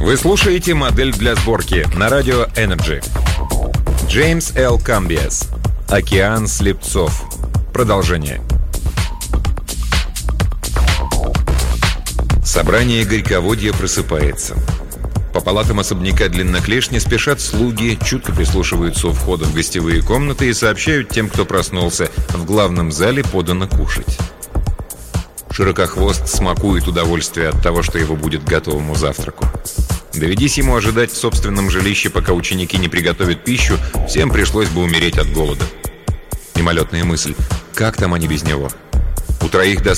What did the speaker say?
Вы слушаете «Модель для сборки» на радио Energy. Джеймс Л. Камбиас. «Океан слепцов». Продолжение. Собрание горьководья просыпается. По палатам особняка Длинноклешни спешат слуги, чутко прислушиваются у входа в гостевые комнаты и сообщают тем, кто проснулся: в главном зале подано кушать. Широкохвост смакует удовольствие от того, что его будет к готовому завтраку. Доведись ему ожидать в собственном жилище, пока ученики не приготовят пищу, всем пришлось бы умереть от голода. Мимолетная мысль: как там они без него? У троих